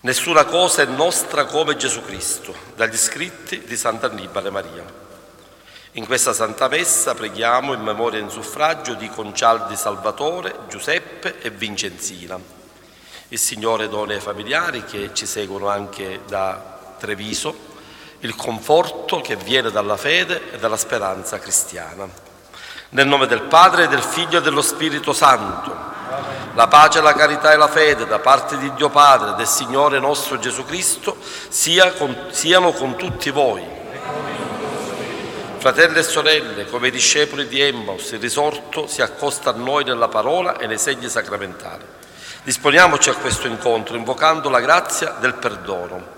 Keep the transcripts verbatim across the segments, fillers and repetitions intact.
Nessuna cosa è nostra come Gesù Cristo, dagli scritti di Sant'Annibale Maria. In questa Santa Messa preghiamo in memoria e in suffragio di Concialdi Salvatore, Giuseppe e Vincenzina. Il Signore doni ai familiari che ci seguono anche da Treviso il conforto che viene dalla fede e dalla speranza cristiana. Nel nome del Padre, del Figlio e dello Spirito Santo, la pace, la carità e la fede da parte di Dio Padre e del Signore nostro Gesù Cristo sia con, siano con tutti voi. Fratelli e sorelle, come i discepoli di Emmaus, il risorto si accosta a noi nella parola e nei segni sacramentali. Disponiamoci a questo incontro invocando la grazia del perdono.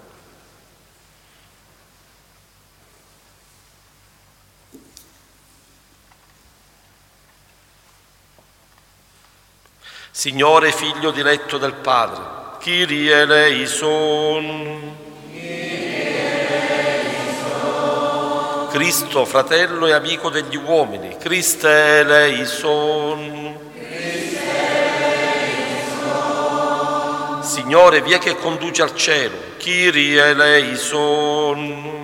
Signore, Figlio diletto del Padre, Kyrie eleison. Cristo, fratello e amico degli uomini, Christe eleison. Signore, via che conduce al cielo, Kyrie eleison.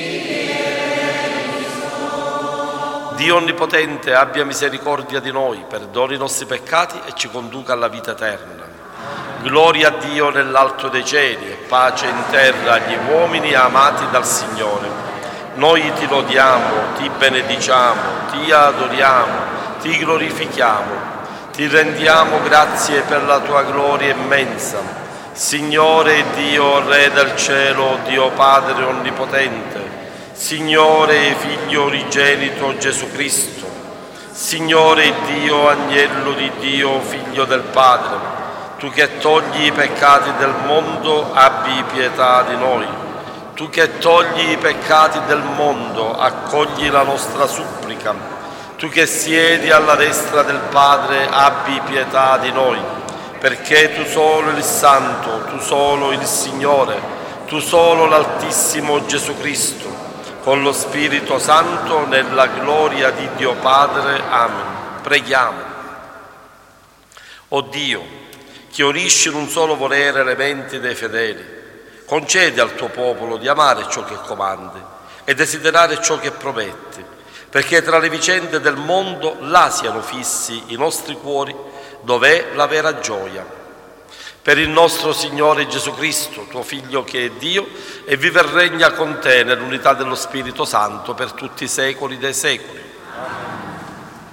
Dio Onnipotente, abbia misericordia di noi, perdoni i nostri peccati e ci conduca alla vita eterna. Gloria a Dio nell'alto dei cieli e pace in terra agli uomini amati dal Signore. Noi ti lodiamo, ti benediciamo, ti adoriamo, ti glorifichiamo, ti rendiamo grazie per la tua gloria immensa. Signore Dio, Re del cielo, Dio Padre Onnipotente, Signore Figlio unigenito Gesù Cristo, Signore Dio, Agnello di Dio, Figlio del Padre, tu che togli i peccati del mondo, abbi pietà di noi. Tu che togli i peccati del mondo, accogli la nostra supplica. Tu che siedi alla destra del Padre, abbi pietà di noi, perché tu solo il Santo, tu solo il Signore, tu solo l'Altissimo Gesù Cristo, con lo Spirito Santo, nella gloria di Dio Padre. Amen. Preghiamo. O Dio, che unisci in un solo volere le menti dei fedeli, concedi al tuo popolo di amare ciò che comandi e desiderare ciò che prometti, perché tra le vicende del mondo là siano fissi i nostri cuori, dov'è la vera gioia. Per il nostro Signore Gesù Cristo, tuo Figlio che è Dio e vive e regna con te nell'unità dello Spirito Santo per tutti i secoli dei secoli. Amen.